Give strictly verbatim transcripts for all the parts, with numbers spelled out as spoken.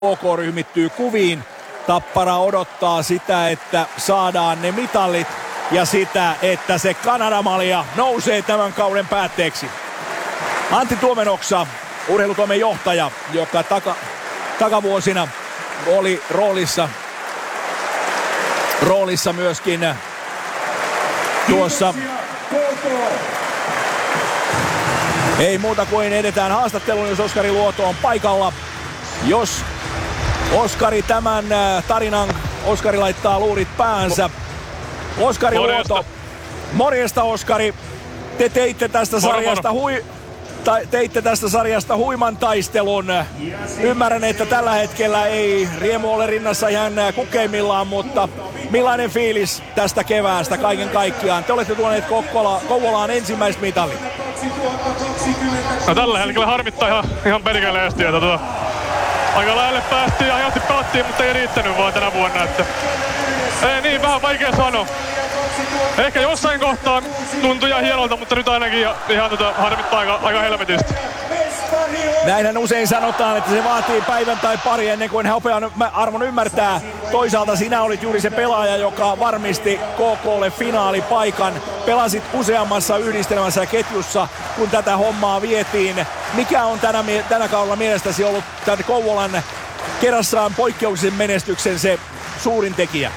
K K ryhmittyy kuviin. Tappara odottaa sitä, että saadaan ne mitallit ja sitä, että se Kanadamalja nousee tämän kauden päätteeksi. Antti Tuomenoksa, urheilutoimen johtaja, joka taka, takavuosina oli roolissa, roolissa myöskin tuossa. Ei muuta kuin edetään haastatteluun, jos Oskari Luoto on paikalla. Jos Oskari tämän tarinan, Oskari laittaa luurit päänsä. Oskari Morjesta. Luoto. Morjesta Oskari. Te teitte tästä Moro, sarjasta moro. hui... Ta- teitte tästä sarjasta huiman taistelun. Ymmärrän, että tällä hetkellä ei riemu ole rinnassa ihan kukeimmillaan, mutta millainen fiilis tästä keväästä kaiken kaikkiaan? Te olette tuoneet Kokkola, Kouvolaan ensimmäistä mitalit. No tällä hetkellä harmittaa ihan, ihan perkeleesti, että tota, aika lähelle päästiin ja hienosti pelattiin, mutta ei riittänyt vaan tänä vuonna. Että, ei niin, vähän vaikea sanoa. Ehkä jossain kohtaa tuntui ihan hienolta, mutta nyt ainakin ihan tota, harmittaa aika, aika helvetisti. Näinhän usein sanotaan, että se vaatii päivän tai pari ennen kuin hopean arvon ymmärtää. Toisaalta sinä olit juuri se pelaaja, joka varmisti K K:lle finaalipaikan. Pelasit useammassa yhdistelmässä ketjussa, kun tätä hommaa vietiin. Mikä on tänä, tänä kaudella mielestäsi ollut tämän Kouvolan kerrassaan poikkeuksellisen menestyksen se suurin tekijä?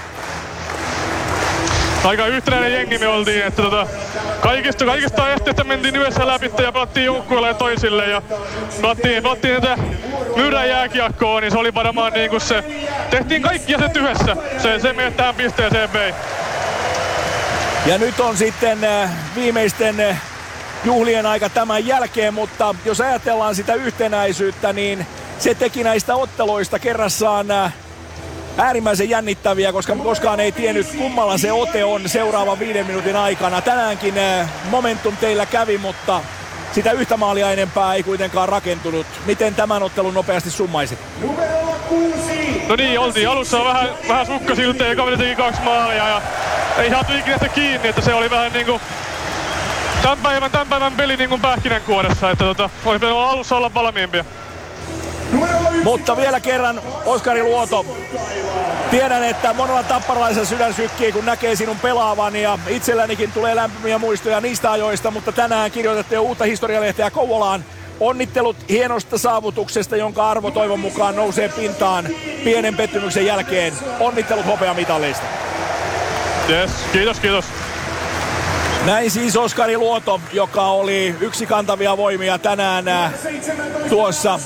Aika yhtenäinen jengi me oltiin, että tota, kaikista, kaikista esteistä mentiin yhdessä läpi ja pelattiin joukkueelle ja toisille ja pelattiin, pelattiin tätä myyrän jääkiekkoa, niin se oli varmaan niinku se, tehtiin kaikki asiat yhdessä, se, se meidät tähän pisteeseen vei. Ja nyt on sitten äh, viimeisten äh, juhlien aika tämän jälkeen, mutta jos ajatellaan sitä yhtenäisyyttä, niin se teki näistä otteluista kerrassaan äh, äärimmäisen jännittäviä, koska koskaan ei tiennyt kummalla se ote on seuraavan viiden minuutin aikana. Tänäänkin äh, momentum teillä kävi, mutta sitä yhtä maalia enempää ei kuitenkaan rakentunut. Miten tämän ottelun nopeasti summaisit? No niin, oltiin alussa vähän, vähän sukkasilteen ja kaveri teki kaksi maalia ja ei saatu ikinä sitä kiinni, että se oli vähän niinku tämän päivän, tämän päivän peli niinku pähkinänkuoressa, että tota, olisi pitänyt alussa olla valmiimpia. Mutta vielä kerran Oskari Luoto. Tiedän, että monella tapparalaisen sydän sykkii, kun näkee sinun pelaavan ja itsellänikin tulee lämpimiä muistoja niistä ajoista, mutta tänään kirjoitatte jo uutta historialehteä Kouvolaan. Onnittelut hienosta saavutuksesta, jonka arvo toivon mukaan nousee pintaan pienen pettymyksen jälkeen. Onnittelut hopeamitalleista. Yes, kiitos, kiitos. Näin siis Oskari Luoto, joka oli yksi kantavia voimia tänään tuossa.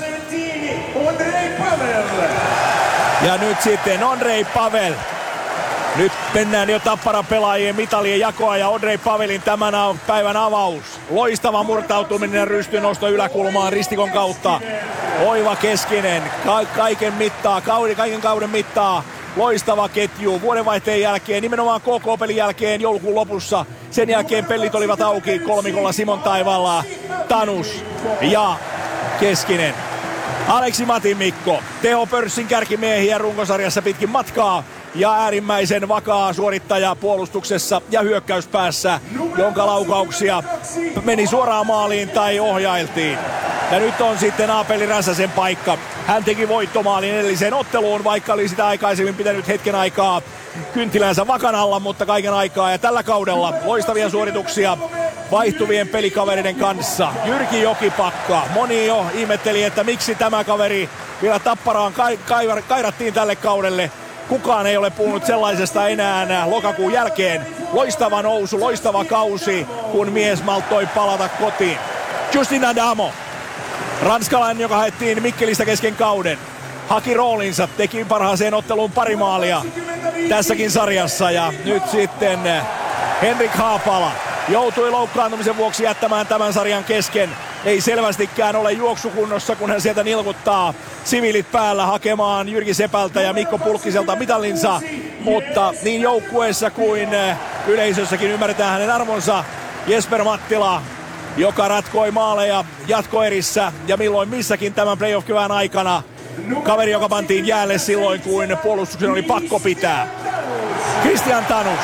Ja nyt sitten Ondrej Pavel. Nyt mennään jo Tapparan pelaajien mitalien jakoa ja Ondrej Pavelin tämän päivän avaus. Loistava murtautuminen rystynosto yläkulmaan ristikon kautta. Oiva keskinen, ka- kaiken mittaa, kauden, kaiken kauden mittaa. Loistava ketju vuodenvaihteen jälkeen, nimenomaan K K-pelin jälkeen joulukuun lopussa. Sen jälkeen pellit olivat auki kolmikolla Simon Taivaalla, Tanus ja Keskinen. Aleksi Matin Mikko, Teo Pörssin kärkimiehiä runkosarjassa pitkin matkaa ja äärimmäisen vakaa suorittaja puolustuksessa ja hyökkäyspäässä, jonka laukauksia meni suoraan maaliin tai ohjailtiin. Ja nyt on sitten Aapeli Räsäsen paikka. Hän teki voittomaalin edelliseen otteluun, vaikka oli sitä aikaisemmin pitänyt hetken aikaa kyntilänsä vakan alla, mutta kaiken aikaa. Ja tällä kaudella loistavia suorituksia vaihtuvien pelikavereiden kanssa. Jyrki Jokipakka. Moni jo ihmetteli, että miksi tämä kaveri vielä Tapparaan kai- kai- kairattiin tälle kaudelle. Kukaan ei ole puhunut sellaisesta enää lokakuun jälkeen. Loistava nousu, loistava kausi, kun mies malttoi palata kotiin. Justin Adamo. Ranskalainen, joka haettiin Mikkelistä kesken kauden. Haki roolinsa, teki parhaaseen otteluun pari maalia tässäkin sarjassa. Ja nyt sitten Henrik Haapala joutui loukkaantumisen vuoksi jättämään tämän sarjan kesken. Ei selvästikään ole juoksukunnossa, kun hän sieltä nilkuttaa siviilit päällä hakemaan Jyrki Sepältä ja Mikko Pulkkiselta mitallinsa. Mutta niin joukkueessa kuin yleisössäkin ymmärretään hänen arvonsa. Jesper Mattila, joka ratkoi maaleja jatkoerissä ja milloin missäkin tämän playoff-kevään aikana. Kaveri, joka pantiin jäälle silloin, kun puolustuksen oli pakko pitää. Christian Tanus.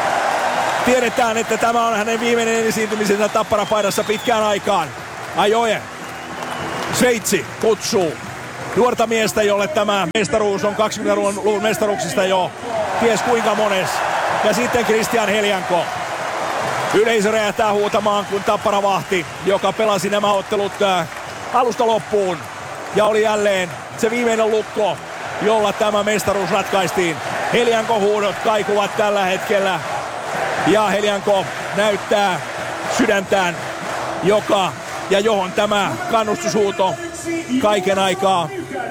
Tiedetään, että tämä on hänen viimeinen esiintymisensä Tappara-paidassa pitkään aikaan. Ajoe. Sveitsi kutsuu. nuorta miestä, jolle tämä mestaruus on kaksikymmentäluvun mestaruuksista jo ties kuinka mones. Ja sitten Christian Helianko. Yleisö räjähtää huutamaan, kun Tappara vahti, joka pelasi nämä ottelut äh, alusta loppuun. Ja oli jälleen se viimeinen lukko, jolla tämä mestaruus ratkaistiin. Helianko huudot kaikuvat tällä hetkellä. Ja Helianko näyttää sydäntään, joka ja johon tämä kannustushuuto kaiken aikaa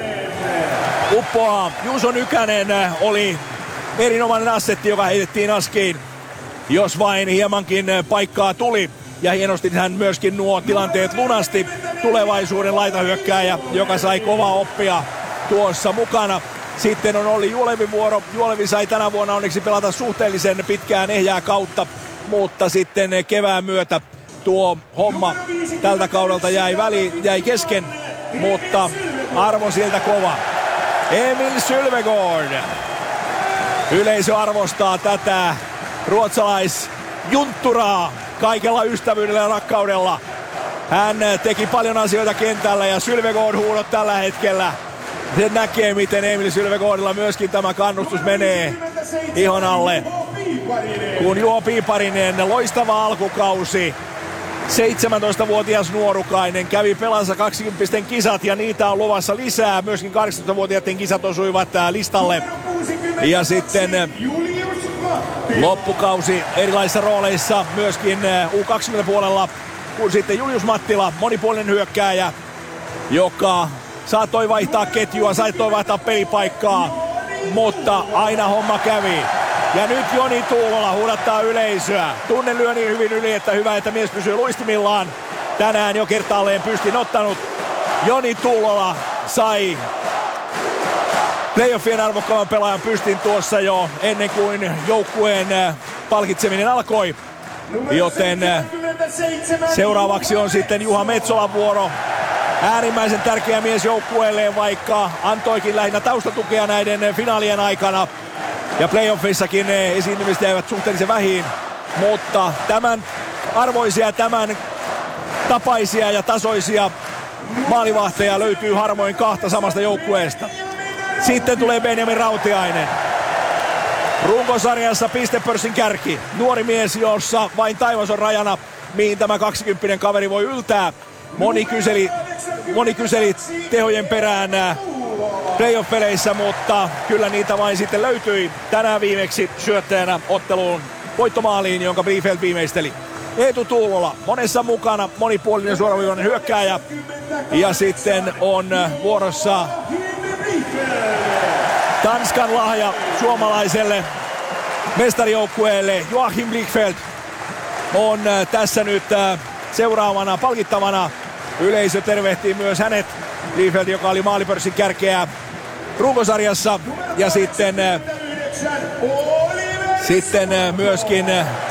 uppoaa. Juuso Nykänen oli erinomainen assetti, joka heitettiin askiin, jos vain hiemankin paikkaa tuli. Ja hienosti hän myöskin nuo tilanteet lunasti. Tulevaisuuden laitahyökkääjä, joka sai kovaa oppia tuossa mukana. Sitten on Olli Juolevin vuoro. Juolevi sai tänä vuonna onneksi pelata suhteellisen pitkään ehjää kautta, mutta sitten kevään myötä tuo homma tältä kaudelta jäi väliin, jäi kesken, mutta arvo sieltä kova. Emil Sylvegård. Yleisö arvostaa tätä ruotsalaisjuntturaa kaikella ystävyydellä ja rakkaudella. Hän teki paljon asioita kentällä ja Sylvegård huudot tällä hetkellä. Se näkee, miten Emil Sylvegårdilla myöskin tämä kannustus menee ihon alle. Kun Juho Piiparinen, loistava alkukausi. seitsemäntoistavuotias nuorukainen kävi pelassa kaksikymppisten kisat ja niitä on luvassa lisää. Myöskin kahdeksantoistavuotiaiden kisat osuivat listalle. Ja sitten loppukausi erilaisissa rooleissa myöskin U kaksikymmentä puolella. Kun sitten Julius Mattila, monipuolinen hyökkääjä, joka saattoi vaihtaa ketjua, saattoi vaihtaa pelipaikkaa, mutta aina homma kävi. Ja nyt Joni Tuulola huudattaa yleisöä. Tunne lyö niin hyvin yli, että hyvä, että mies pysyy luistimillaan. Tänään jo kertaalleen pystin ottanut. Joni Tuulola sai playoffien arvokkaamman pelaajan pystin tuossa jo ennen kuin joukkueen palkitseminen alkoi. Joten seuraavaksi on sitten Juha Metsolan vuoro. Äärimmäisen tärkeä mies joukkueelleen, vaikka antoikin lähinnä taustatukea näiden finaalien aikana. Ja playoffissakin ne esiintymistä jäivät suhteellisen vähiin. Mutta tämän arvoisia, tämän tapaisia ja tasoisia maalivahteja löytyy harvoin kahta samasta joukkueesta. Sitten tulee Benjamin Rautiainen. Runkosarjassa pistepörssin kärki. Nuori mies, jossa vain taivas on rajana, mihin tämä kaksikymppinen kaveri voi yltää. Moni kyseli, moni kyseli tehojen perään playoff-peleissä, mutta kyllä niitä vain sitten löytyi. Tänään viimeksi syöttäjänä otteluun voittomaaliin, jonka Bielefeld viimeisteli. Eetu Tuulola monessa mukana, monipuolinen suoraviivainen hyökkääjä. Ja sitten on vuorossa Tanskan lahja suomalaiselle mestarijoukkueelle. Joachim Blichfeldt on tässä nyt seuraavana palkittavana. Yleisö tervehtii myös hänet. Blichfeldt, joka oli maalipörssin kärkeä runkosarjassa. Ja sitten, sitten myöskin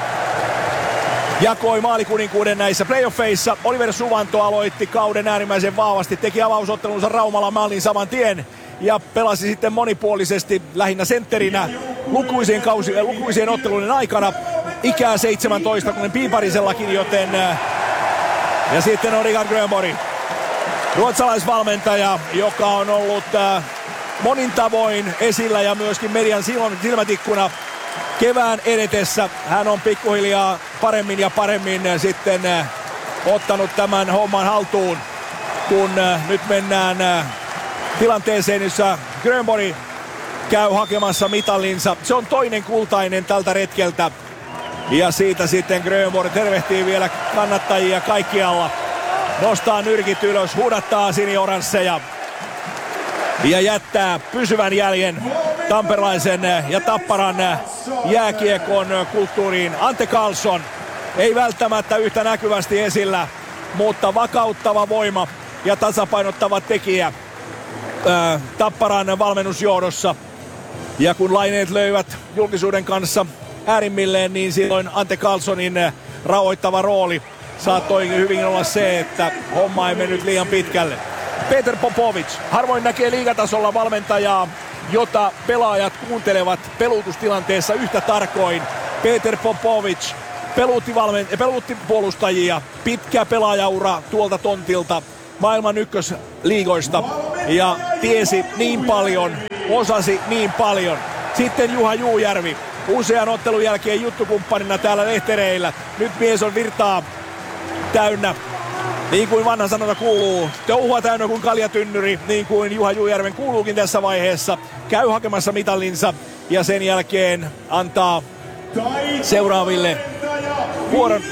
jakoi maalikuninkuuden näissä playoffeissa. Oliver Suvanto aloitti kauden äärimmäisen vahvasti. Teki avausottelunsa Raumalla maalin saman tien. Ja pelasi sitten monipuolisesti lähinnä sentterinä lukuisien, kausi, lukuisien otteluiden aikana. Ikää seitsemäntoista, kuten Piiparisellakin, joten... Ja sitten on Richard Grönborg, ruotsalaisvalmentaja, joka on ollut monin tavoin esillä ja myöskin median silmätikkuna kevään edetessä. Hän on pikkuhiljaa paremmin ja paremmin sitten ottanut tämän homman haltuun, kun nyt mennään tilanteeseen, jossa Grönborg käy hakemassa mitallinsa. Se on toinen kultainen tältä retkeltä. Ja siitä sitten Grönborg tervehtii vielä kannattajia kaikkialla. Nostaa nyrkit ylös, huudattaa sinioransseja. Ja jättää pysyvän jäljen tamperelaisen ja Tapparan jääkiekon kulttuuriin. Ante Karlsson ei välttämättä yhtä näkyvästi esillä, mutta vakauttava voima ja tasapainottava tekijä ää, Tapparan valmennusjohdossa. Ja kun laineet löivät julkisuuden kanssa äärimmilleen, niin silloin Ante Karlssonin rauhoittava rooli saattoi hyvin olla se, että homma ei mennyt liian pitkälle. Peter Popovic, harvoin näkee liigatasolla valmentajaa, jota pelaajat kuuntelevat pelutustilanteessa yhtä tarkoin. Peter Popovic pelutti, valmen- pelutti puolustajia, pitkä pelaajaura tuolta tontilta, maailman ykkösliigoista. ja tiesi niin paljon, osasi niin paljon. Sitten Juha Juujärvi, usean ottelun jälkeen juttukumppanina täällä lehtereillä. Nyt mies on virtaa täynnä, niin kuin vanha sanonta kuuluu. Touhua täynnä kuin kaljatynnyri, niin kuin Juha Juujärven kuuluukin tässä vaiheessa. Käy hakemassa mitallinsa ja sen jälkeen antaa seuraaville vuoron.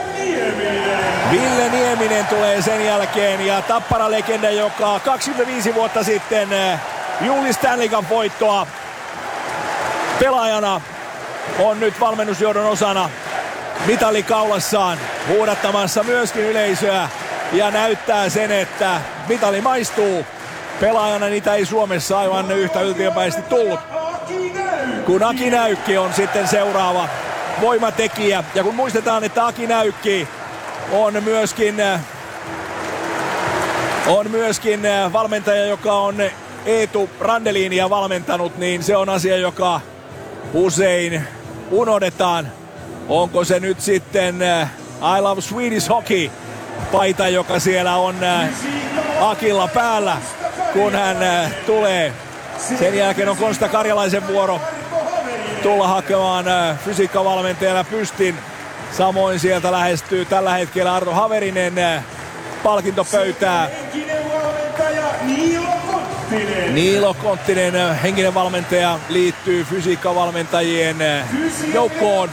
Ville Nieminen tulee sen jälkeen ja Tappara-legenda, joka kaksikymmentäviisi vuotta sitten juhli Stanley Cup-voittoa pelaajana, on nyt valmennusjohdon osana mitali kaulassaan huudattamassa myöskin yleisöä ja näyttää sen, että mitali maistuu. Pelaajana niitä ei Suomessa aivan yhtä yltiöpäisesti tullut. Kun Aki Näykki on sitten seuraava voimatekijä ja kun muistetaan, että Aki Näykki on myöskin, on myöskin valmentaja, joka on Eetu Randelinia valmentanut, niin se on asia, joka usein unohdetaan. Onko se nyt sitten I Love Swedish Hockey -paita, joka siellä on Akilla päällä, kun hän tulee. Sen jälkeen on Konsta Karjalaisen vuoro tulla hakemaan fysiikkavalmentajana pystin. Samoin sieltä lähestyy tällä hetkellä Arto Haverinen palkintopöytää. Niilo Konttinen, henkinen valmentaja, liittyy fysiikkavalmentajien joukkoon.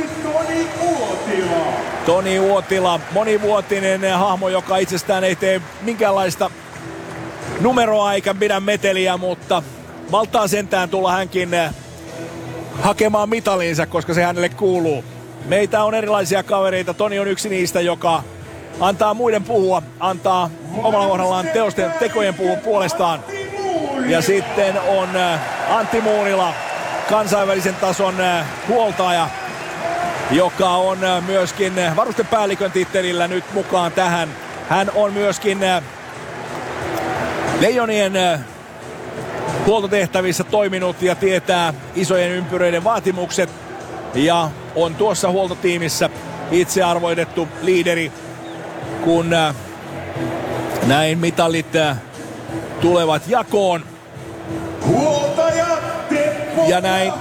Toni Uotila, monivuotinen hahmo, joka itsestään ei tee minkäänlaista numeroa eikä pidä meteliä, mutta maltaa sentään tulla hänkin hakemaan mitalinsa, koska se hänelle kuuluu. Meitä on erilaisia kavereita. Toni on yksi niistä, joka antaa muiden puhua, antaa omalla kohdallaan teosten, tekojen puhua puolestaan. Ja sitten on Antti Muunila, kansainvälisen tason huoltaja, joka on myöskin varustepäällikön tittelillä nyt mukaan tähän. Hän on myöskin Leijonien huoltotehtävissä toiminut ja tietää isojen ympyröiden vaatimukset. Ja on tuossa huoltotiimissä itsearvoitettu liideri, kun näin mitallit tulevat jakoon. Ja näin,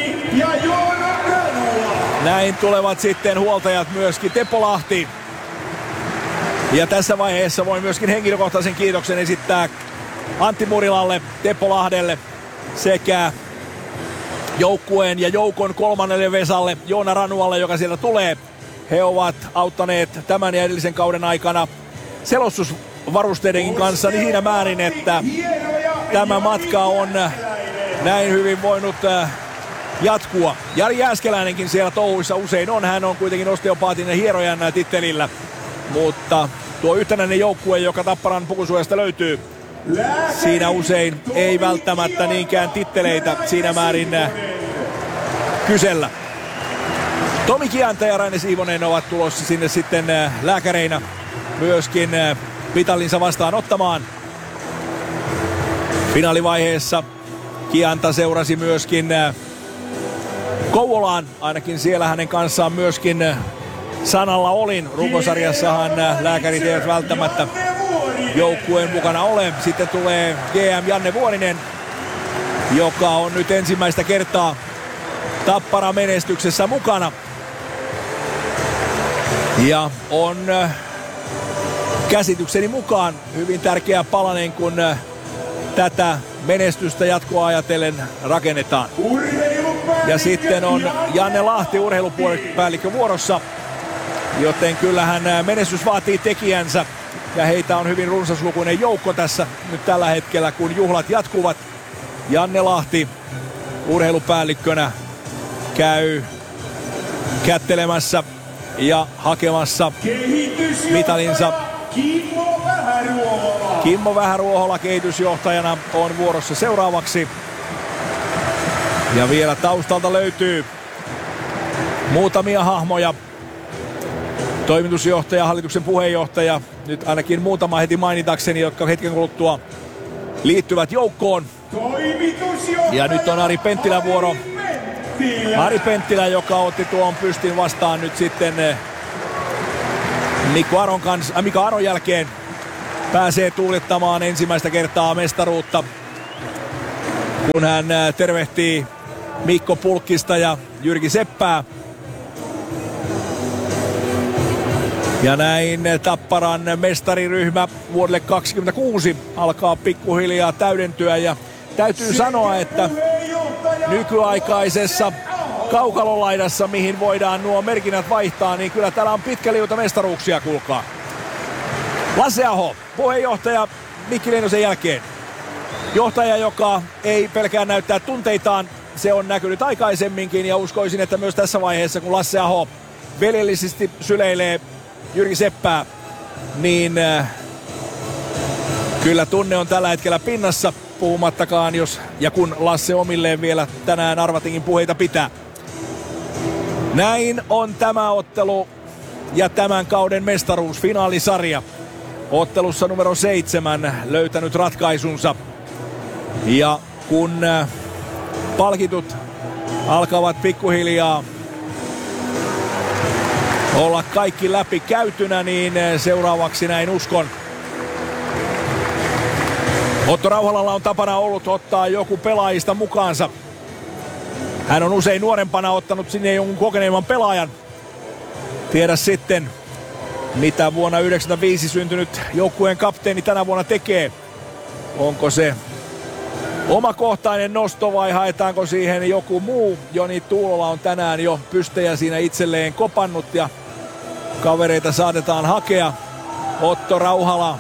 näin tulevat sitten huoltajat myöskin Teppo Lahti. Ja tässä vaiheessa voi myöskin henkilökohtaisen kiitoksen esittää Antti Murilalle, Teppo Lahdelle sekä joukkueen ja joukon kolmannelle Vesalle, Joona Ranualle, joka sieltä tulee. He ovat auttaneet tämän ja edellisen kauden aikana selostusvarusteidenkin kanssa niin siinä määrin, että tämä matka on näin hyvin voinut jatkua. Jari Jääskeläinenkin siellä touhuissa usein on. Hän on kuitenkin osteopaatin ja hierojan tittelillä, mutta tuo yhtenäinen joukkue, joka Tapparan pukusuojasta löytyy, siinä usein ei välttämättä niinkään titteleitä siinä määrin kysellä. Tomi Kianta ja Raine Siivonen ovat tulossa sinne sitten lääkäreinä myöskin mitallinsa vastaan ottamaan. Finaalivaiheessa Kianta seurasi myöskin Kouvolaan, ainakin siellä hänen kanssaan myöskin sanalla olin. Runkosarjassahan lääkärit eivät välttämättä joukkueen mukana ole. Sitten tulee G M Janne Vuorinen, joka on nyt ensimmäistä kertaa Tappara menestyksessä mukana. Ja on käsitykseni mukaan hyvin tärkeä palanen, kun tätä menestystä jatkoa ajatellen rakennetaan. Ja sitten on Janne Lahti urheilupäällikkö vuorossa, joten kyllähän menestys vaatii tekijänsä. Ja heitä on hyvin runsaslukuinen joukko tässä nyt tällä hetkellä, kun juhlat jatkuvat. Janne Lahti urheilupäällikkönä käy kättelemässä ja hakemassa mitalinsa. Kimmo Vähäruohola kehitysjohtajana on vuorossa seuraavaksi. Ja vielä taustalta löytyy muutamia hahmoja. Toimitusjohtaja, hallituksen puheenjohtaja, nyt ainakin muutama heti mainitakseni, jotka hetken kuluttua liittyvät joukkoon. Ja nyt on Ari Penttilän vuoro. Ari Penttilä, joka otti tuon pystin vastaan nyt sitten Mikko Aron kanssa, äh, Mika Aron jälkeen pääsee tuulettamaan ensimmäistä kertaa mestaruutta, kun hän tervehtii Mikko Pulkkista ja Jyrki Seppää. Ja näin Tapparan mestariryhmä vuodelle kaksikymmentäkuusi alkaa pikkuhiljaa täydentyä. Ja täytyy sanoa, että nykyaikaisessa kaukalolaidassa, mihin voidaan nuo merkinnät vaihtaa, niin kyllä täällä on pitkä liuta mestaruuksia, kuulkaa. Lasse Aho, puheenjohtaja Mikki Leinosen jälkeen. Johtaja, joka ei pelkään näyttää tunteitaan. Se on näkynyt aikaisemminkin ja uskoisin, että myös tässä vaiheessa, kun Lasse Aho veljellisesti syleilee Jyrki Seppää, niin äh, kyllä tunne on tällä hetkellä pinnassa, puhumattakaan jos ja kun Lasse omilleen vielä tänään Arvatingin puheita pitää. Näin on tämä ottelu ja tämän kauden mestaruusfinaalisarja. Ottelussa numero seitsemän löytänyt ratkaisunsa. Ja kun äh, palkitut alkavat pikkuhiljaa olla kaikki läpi käytynä, niin seuraavaksi näin uskon. Otto Rauhalalla on tapana ollut ottaa joku pelaajista mukaansa. Hän on usein nuorempana ottanut sinne jonkun kokeneemman pelaajan. Tiedä sitten, mitä vuonna yhdeksänkymmentäviisi syntynyt joukkueen kapteeni tänä vuonna tekee. Onko se omakohtainen nosto vai haetaanko siihen joku muu? Joni Tuulola on tänään jo pystejä siinä itselleen kopannut ja kavereita saatetaan hakea. Otto Rauhala.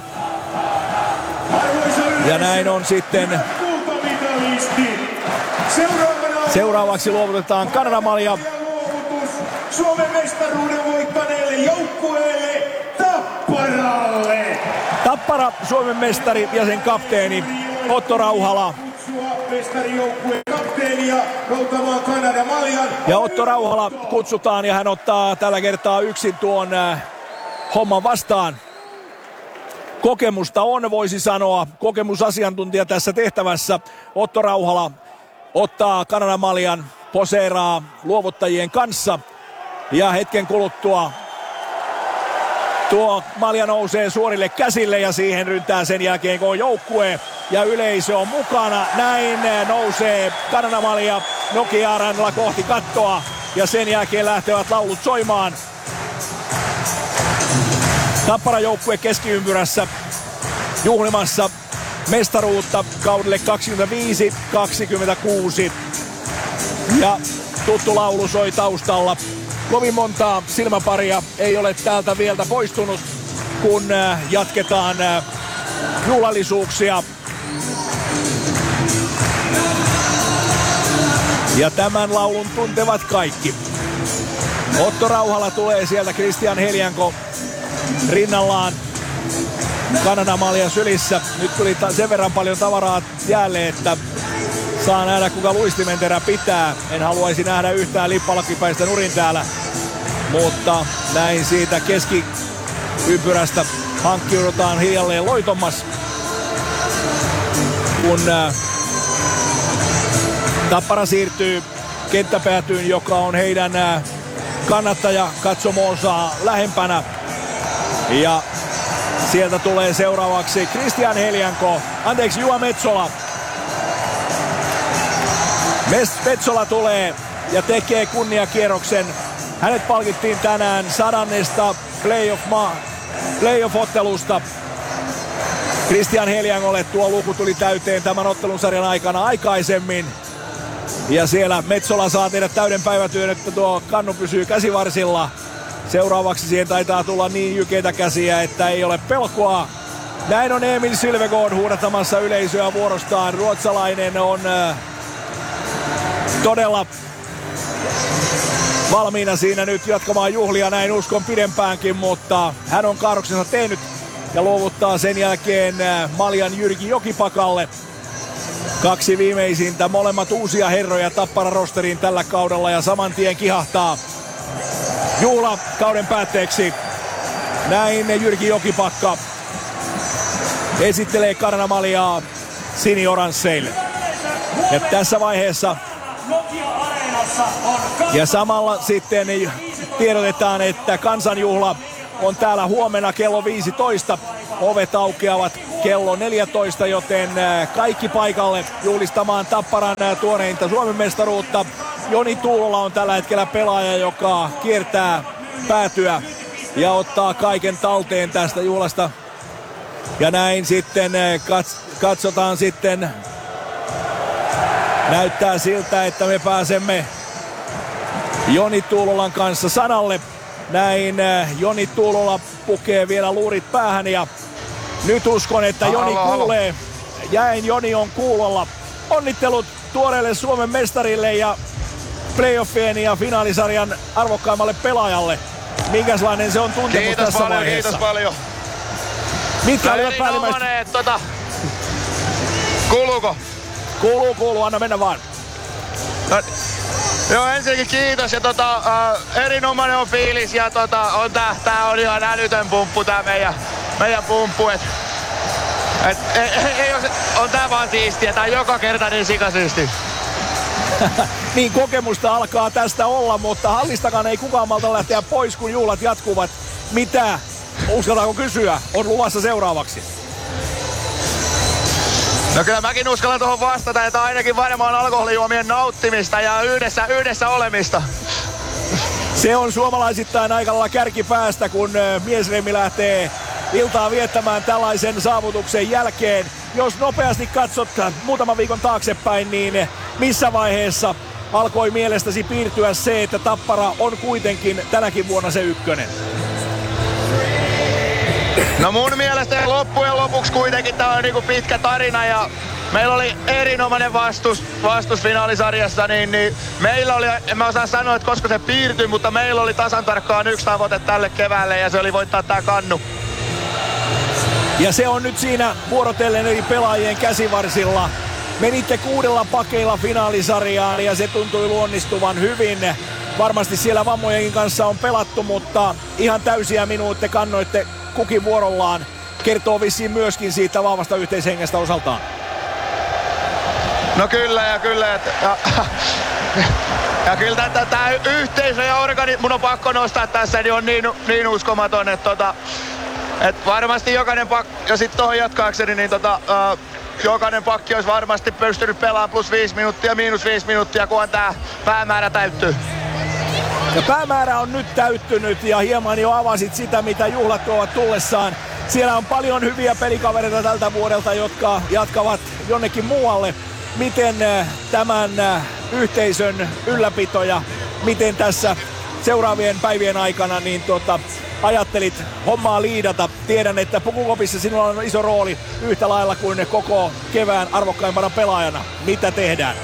Ja näin on sitten. Seuraavaksi luovutetaan Kanadamalja Suomen mestaruuden voittaneelle joukkueelle Tapparalle. Tappara, Suomen mestari ja sen kapteeni Otto Rauhala. Mestarijoukkueen kapteenia noutamaan Kanadamaljan. Ja Otto Rauhala kutsutaan ja hän ottaa tällä kertaa yksin tuon äh, homman vastaan. Kokemusta on, voisi sanoa. Kokemusasiantuntija tässä tehtävässä. Otto Rauhala ottaa Kanadamaljan, poseeraa luovuttajien kanssa. Ja hetken kuluttua tuo malja nousee suorille käsille ja siihen ryntää sen jälkeen koko joukkue. Ja yleisö on mukana. Näin nousee Kanadamalja Nokia-areenalla kohti kattoa. Ja sen jälkeen lähtevät laulut soimaan. Tappara joukkue keskiympyrässä juhlimassa mestaruutta kaudelle kaksikymmentäviisi kaksikymmentäkuusi. Ja tuttu laulu soi taustalla. Kovin montaa silmäparia ei ole täältä vielä poistunut, kun jatketaan juhlallisuuksia. Ja tämän laulun tuntevat kaikki. Otto Rauhala tulee sieltä, Christian Helianko rinnallaan. Kanadamalja sylissä. Nyt tuli sen verran paljon tavaraa jäälle, että saa nähdä kuka luistimenterä pitää. En haluaisi nähdä yhtään lippalakkipäistä nurin täällä. Mutta näin siitä keskiympyrästä hankkiudutaan hiljalleen loitommas. Kun äh, Tappara siirtyy kenttäpäätyyn, joka on heidän äh, kannattaja katsomoonsa lähempänä. Ja sieltä tulee seuraavaksi Christian Helianko, anteeksi Juha Metsola. Metsola tulee ja tekee kunniakierroksen. Hänet palkittiin tänään sadannesta playoff-ma- playoff-ottelusta. Christian Heliangolle tuo luku tuli täyteen tämän ottelun sarjan aikana aikaisemmin. Ja siellä Metsola saa tehdä täyden päivätyön, että tuo kannu pysyy käsivarsilla. Seuraavaksi siihen taitaa tulla niin jykeitä käsiä, että ei ole pelkoa. Näin on Emil Sylvegård huudattamassa yleisöä vuorostaan. Ruotsalainen on äh, todella valmiina siinä nyt jatkamaan juhlia, näin uskon pidempäänkin, mutta hän on kaarroksensa tehnyt ja luovuttaa sen jälkeen äh, maljan Jyrki Jokipakalle. Kaksi viimeisintä, molemmat uusia herroja Tappara rosteriin tällä kaudella ja saman tien kihahtaa juhla kauden päätteeksi. Näin Jyrki Jokipakka esittelee Kanadamaljaa sinioransseille. Ja tässä vaiheessa ja samalla sitten tiedotetaan, että kansanjuhla on täällä huomenna kello viisitoista ovet aukeavat kello neljätoista, joten kaikki paikalle juhlistamaan Tapparan tuoreinta Suomen mestaruutta. Joni Tuulola on tällä hetkellä pelaaja, joka kiertää päätyä ja ottaa kaiken talteen tästä juhlasta. Ja näin sitten kats- katsotaan sitten. Näyttää siltä, että me pääsemme Joni Tuulolan kanssa sanalle. Näin Joni Tuulola pukee vielä luurit päähän ja nyt uskon, että Joni halo, kuulee. Halo. Jäin Joni on kuulolla. Onnittelut tuoreelle Suomen mestarille ja playoffien ja finaalisarjan arvokkaimmalle pelaajalle. Minkälainen se on tuntemus kiitos tässä paljon, vaiheessa? Kiitos paljon. Mitkä olivat päällimmäiset? Tota... Kuuluuko? Kuuluu, kuuluu. Anna mennä vaan. No, joo, ensinnäkin kiitos ja tota, äh, erinomainen on fiilis ja tota, on tää, tää on ihan älytön pumppu tää meidän, meidän pumppu. Et, et, ei, ei, ei, on tää vaan siistiä, tää on joka kerta niin sikasiisti. Niin kokemusta alkaa tästä olla, mutta hallistakaan ei kukaan malta lähteä pois, kun juhlat jatkuvat. Mitä, uskaltaako kysyä, on luvassa seuraavaksi? No kyllä mäkin uskallan tuohon vastata, että ainakin varmaan alkoholijuomien nauttimista ja yhdessä, yhdessä olemista. Se on suomalaisittain aika lailla kärkipäästä, kun miesreimi lähtee iltaa viettämään tällaisen saavutuksen jälkeen. Jos nopeasti katsot muutaman viikon taaksepäin, niin missä vaiheessa alkoi mielestäsi piirtyä se, että Tappara on kuitenkin tänäkin vuonna se ykkönen? No mun mielestä loppujen lopuksi kuitenkin tää on niinku pitkä tarina ja meillä oli erinomainen vastus, vastus finaalisarjassa, niin, niin meillä oli, en mä osaa sanoa, että koska se piirtyi, mutta meillä oli tasan tarkkaan yksi tavoite tälle keväälle ja se oli voittaa tää kannu. Ja se on nyt siinä vuorotellen eri pelaajien käsivarsilla. Menitte kuudella pakeilla finaalisarjaan ja se tuntui luonnistuvan hyvin. Varmasti siellä vammojenkin kanssa on pelattu, mutta ihan täysiä minuutteja kannoitte kukin vuorollaan. Kertoo vissiin myöskin siitä vahvasta yhteishengestä osaltaan. No kyllä ja kyllä. Et, ja, ja kyllä tämä yhteisö ja organi, mun on pakko nostaa tässä, niin on niin, niin uskomaton, että tota, et varmasti jokainen pakki, ja sitten tuohon jatkaakseni, niin tota, uh, jokainen pakki olisi varmasti pystynyt pelaamaan plus viisi minuuttia, miinus viisi minuuttia, kunhan tämä päämäärä täyttyy. Ja päämäärä on nyt täyttynyt ja hieman jo avasit sitä, mitä juhlat tuovat tullessaan. Siellä on paljon hyviä pelikavereita tältä vuodelta, jotka jatkavat jonnekin muualle. Miten tämän yhteisön ylläpito ja miten tässä seuraavien päivien aikana niin tuota, ajattelit hommaa liidata? Tiedän, että Pukukopissa sinulla on iso rooli yhtä lailla kuin koko kevään arvokkaimpana pelaajana. Mitä tehdään?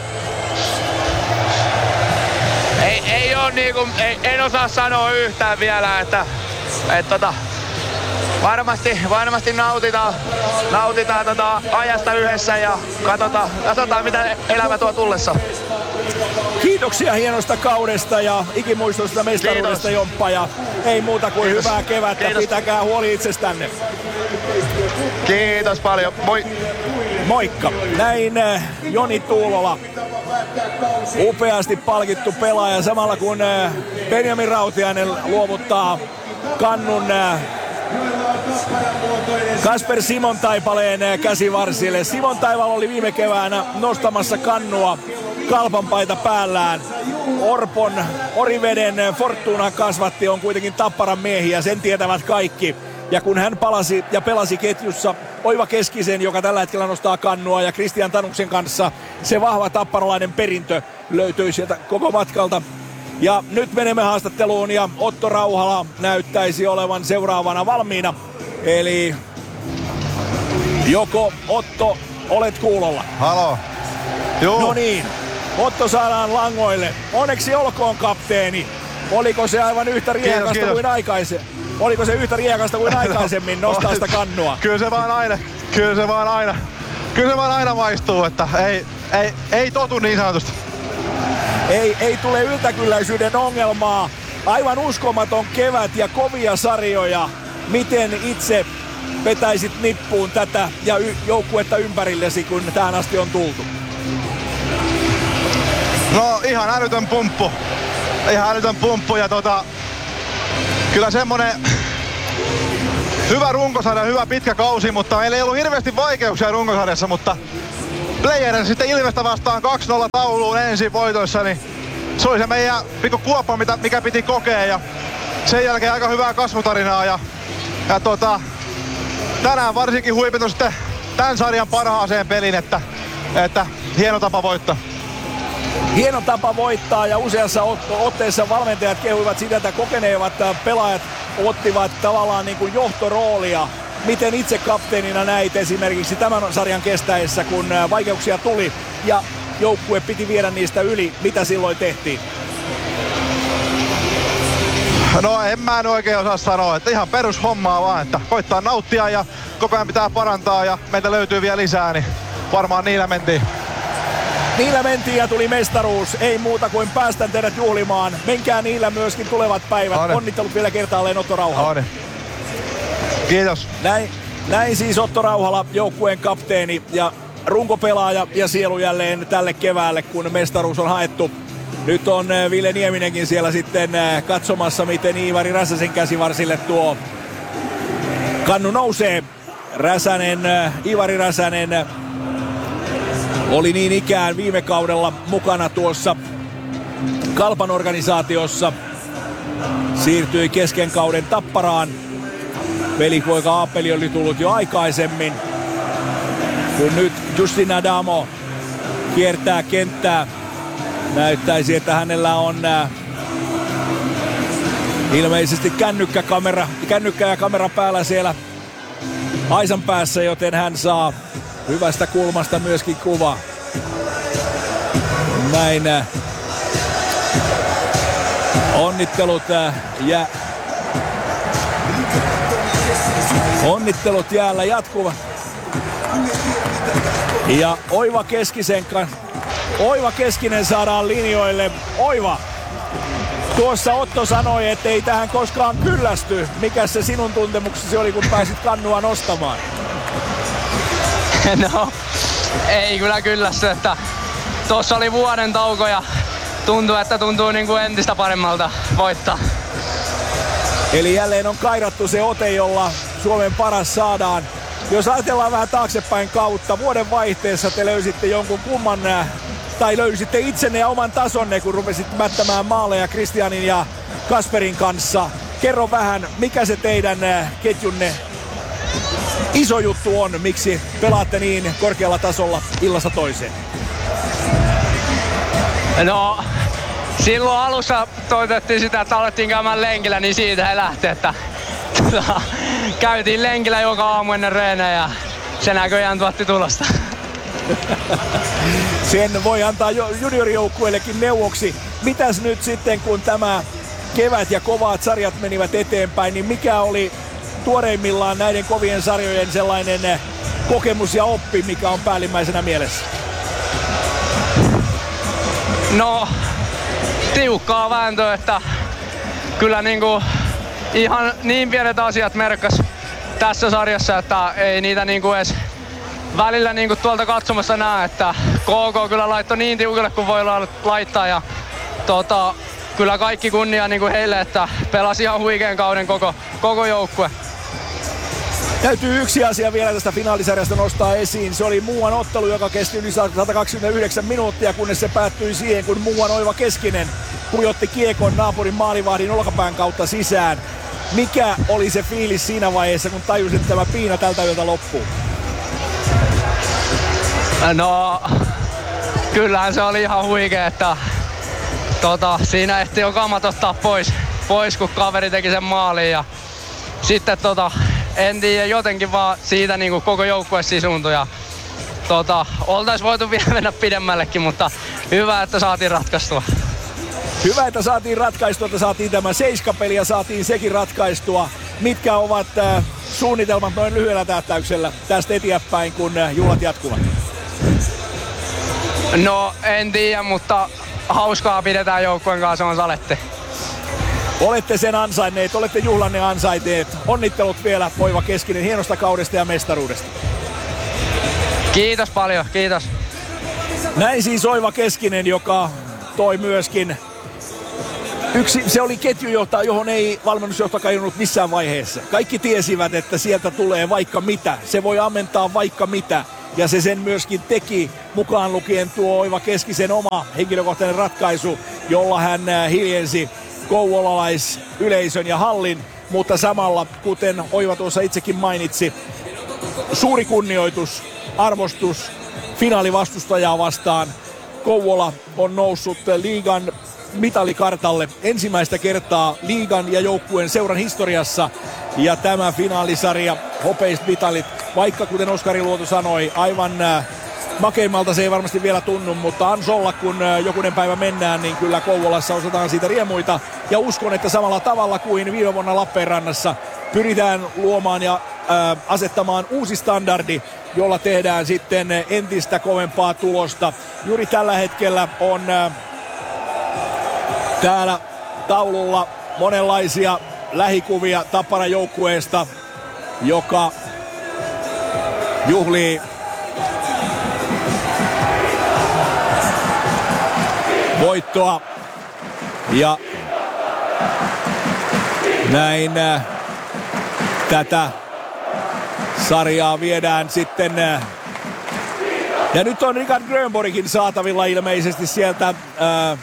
Ei, ei ole niinku, ei, en osaa sanoa yhtään vielä, että et tota, varmasti, varmasti nautitaan, nautitaan tota ajasta yhdessä ja katsotaan, katsotaan mitä elämä tuo tullessa. Kiitoksia hienosta kaudesta ja ikimuistoista mestaruudesta, Jomppa, ja ei muuta kuin Kiitos. Hyvää kevättä. Kiitos. Pitäkää huoli itsestänne. Kiitos paljon. Moi. Moikka. Näin Joni Tuulola. Upeasti palkittu pelaaja samalla kun Benjamin Rautiainen luovuttaa kannun Kasper Simon-Taipaleen käsivarsille. Simon Taival oli viime keväänä nostamassa kannua Kalpan paita päällään. Orpon, Oriveden Fortuna kasvatti on kuitenkin Tapparan miehiä, sen tietävät kaikki. Ja kun hän palasi ja pelasi ketjussa Oiva Keskisen, joka tällä hetkellä nostaa kannua, ja Kristian Tanuksen kanssa, se vahva tapparalainen perintö löytyi sieltä koko matkalta. Ja nyt menemme haastatteluun ja Otto Rauhala näyttäisi olevan seuraavana valmiina. Eli joko Otto, olet kuulolla? Halo. Joo. No niin, Otto saadaan langoille. Onneksi olkoon, kapteeni. Oliko se aivan yhtä riekasta kiitos, kuin aikaisemmin? Oliko se yhtä riekasta kuin aikaisemmin nostaa sitä kannua? Kyllä se vaan aina, kyllä se vaan aina, kyllä se vaan aina maistuu, että ei, ei, ei totu niin sanotusti. Ei, ei tule yltäkylläisyyden ongelmaa. Aivan uskomaton kevät ja kovia sarjoja. Miten itse vetäisit nippuun tätä ja y- joukkuetta ympärillesi, kun tähän asti on tultu? No ihan älytön pumppu. Ihan älytön pumppu ja tota... Kyllä semmonen... hyvä runkosarja, hyvä pitkä kausi, mutta meillä ei ollut hirveästi vaikeuksia runkosarjassa, mutta Players sitten Ilvestä vastaan kaksi nolla tauluun ensin voitoissa, niin se oli se meidän pikku kuoppa, mitä, mikä piti kokea, ja sen jälkeen aika hyvää kasvutarinaa, ja, ja tota, tänään varsinkin huipettu sitten tämän sarjan parhaaseen pelin, että, että hieno tapa voittaa. Hieno tapa voittaa, ja useassa otteessa valmentajat kehuivat sitä, että kokeneevat pelaajat ottivat tavallaan niin kuin johtoroolia. Miten itse kapteenina näit esimerkiksi tämän sarjan kestäessä, kun vaikeuksia tuli ja joukkue piti viedä niistä yli? Mitä silloin tehtiin? No en mä en oikein osaa sanoa, että ihan perushommaa vaan, että koittaa nauttia ja koko ajan pitää parantaa ja meitä löytyy vielä lisää, niin varmaan niillä mentiin. Niillä mentiin ja tuli mestaruus. Ei muuta kuin päästän teidät juhlimaan. Menkää niillä myöskin tulevat päivät. Ane. Onnittelut vielä kertaalleen Otto Rauhala. Ane. Kiitos. Näin, näin siis Otto Rauhala, joukkueen kapteeni ja runkopelaaja ja sielu jälleen tälle keväälle, kun mestaruus on haettu. Nyt on Ville Nieminenkin siellä sitten katsomassa, miten Iivari Räsäsen käsivarsille tuo kannu nousee. Räsänen, Iivari Räsänen oli niin ikään viime kaudella mukana tuossa Kalpan organisaatiossa. Siirtyi kesken kauden Tapparaan. Velipoika Aappeli oli tullut jo aikaisemmin. Kun nyt Justin Adamo kiertää kenttää, näyttäisi, että hänellä on äh, ilmeisesti kännykkäkamera, kännykkä ja kamera päällä siellä aisan päässä, joten hän saa hyvästä kulmasta myöskin kuva. Näin. Äh, onnittelut äh, ja onnittelut jäällä jatkuva. Ja Oiva Keskisen kanssa. Oiva Keskinen saadaan linjoille. Oiva, tuossa Otto sanoi, että ei tähän koskaan kyllästy. Mikä se sinun tuntemuksesi oli, kun pääsit kannua nostamaan? No, ei kyllä kyllästy, että tuossa oli vuoden tauko ja tuntuu, että tuntuu niin kuin entistä paremmalta voittaa. Eli jälleen on kairattu se ote, jolla Suomen paras saadaan. Jos ajatellaan vähän taaksepäin kautta, vuoden vaihteessa te löysitte jonkun kumman, tai löysitte itsenne ja oman tasonne, kun rupesit mättämään maaleja Kristianin ja Kasperin kanssa. Kerro vähän, mikä se teidän ketjunne iso juttu on, miksi pelaatte niin korkealla tasolla illasta toiseen? No, silloin alussa toitettiin sitä, että alettiin käymään lenkillä, niin siitä he lähti, että tota, käytiin lenkillä joka aamu ennen reenejä ja se näköjään tuotti tulosta. Sen voi antaa juniorijoukkueellekin neuvoksi. Mitäs nyt sitten, kun tämä kevät ja kovat sarjat menivät eteenpäin, niin mikä oli tuoreimmillaan näiden kovien sarjojen sellainen kokemus ja oppi, mikä on päällimmäisenä mielessä? No, tiukkaa vääntöä, että kyllä niinku ihan niin pienet asiat merkkas tässä sarjassa, että ei niitä niinku edes välillä niinku tuolta katsomassa näe, että K K kyllä laittoi niin tiukalle kuin voi laittaa ja tota, kyllä kaikki kunnia niinku heille, että pelasi ihan huikean kauden koko, koko joukkue. Täytyy yksi asia vielä tästä finaalisarjasta nostaa esiin. Se oli muuan ottelu, joka kesti yli sata kaksikymmentäyhdeksän minuuttia, kunnes se päättyi siihen, kun muuan Oiva Keskinen pujotti kiekon naapurin maalivahdin olkapään kautta sisään. Mikä oli se fiilis siinä vaiheessa, kun tajusit, että tämä piina tältä yöltä loppuu? No, kyllähän se oli ihan huikea, että tota, siinä ehti jo kamat ottaa pois, pois, kun kaveri teki sen maalin. Ja sitten tota, en tiedä, jotenkin vaan siitä niin kuin koko joukkue sisuuntui. Ja, tota, oltais voitu vielä mennä pidemmällekin, mutta hyvä, että saatiin ratkaistua. Hyvä, että saatiin ratkaistua, että saatiin tämä seiskapeli ja saatiin sekin ratkaistua. Mitkä ovat äh, suunnitelmat noin lyhyellä tähtäyksellä tästä eteenpäin, kun äh, juhlat jatkuvat? No, en tiedä, mutta hauskaa pidetään joukkueen kanssa, on saletti. Olette sen ansainneet, olette juhlanne ansainneet. Onnittelut vielä, Oiva Keskinen, hienosta kaudesta ja mestaruudesta. Kiitos paljon, kiitos. Näin siis Oiva Keskinen, joka toi myöskin Yksi, se oli ketjujohtaja, johon ei valmennusjohto kajonnut missään vaiheessa. Kaikki tiesivät, että sieltä tulee vaikka mitä. Se voi ammentaa vaikka mitä. Ja se sen myöskin teki, mukaan lukien tuo Oiva Keskisen oma henkilökohtainen ratkaisu, jolla hän hiljensi kouvolalaisyleisön ja hallin. Mutta samalla, kuten Oiva tuossa itsekin mainitsi, suuri kunnioitus, arvostus finaalivastustajaa vastaan. Kouvola on noussut liigan mitalikartalle ensimmäistä kertaa liigan ja joukkueen seuran historiassa. Ja tämä finaalisarja, hopeiset mitalit, vaikka kuten Oskari Luoto sanoi, aivan äh, makeimmalta se ei varmasti vielä tunnu, mutta ans olla, kun äh, jokunen päivä mennään, niin kyllä Kouvolassa osataan siitä riemuita. Ja uskon, että samalla tavalla kuin viime vuonna Lappeenrannassa pyritään luomaan ja äh, asettamaan uusi standardi, jolla tehdään sitten entistä kovempaa tulosta. Juuri tällä hetkellä on äh, täällä taululla monenlaisia lähikuvia Tapparan joukkueesta, joka juhlii voittoa. Ja näin äh, tätä sarjaa viedään sitten. Äh, ja nyt on Richard Grönborgkin saatavilla ilmeisesti sieltä. Äh,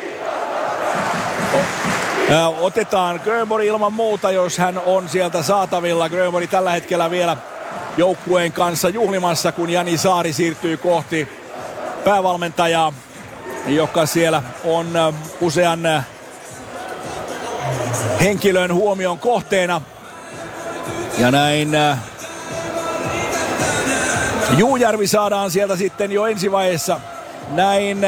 Otetaan Grönborg ilman muuta, jos hän on sieltä saatavilla. Grönborg tällä hetkellä vielä joukkueen kanssa juhlimassa, kun Jani Saari siirtyy kohti päävalmentajaa, joka siellä on usean henkilön huomion kohteena. Ja näin Juujärvi saadaan sieltä sitten jo ensivaiheessa. Näin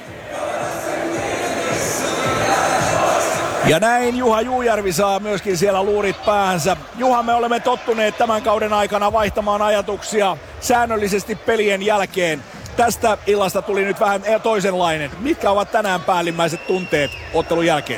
Ja näin Juha Juujärvi saa myöskin siellä luurit päänsä. Juha, me olemme tottuneet tämän kauden aikana vaihtamaan ajatuksia säännöllisesti pelien jälkeen. Tästä illasta tuli nyt vähän toisenlainen. Mitkä ovat tänään päällimmäiset tunteet ottelun jälkeen?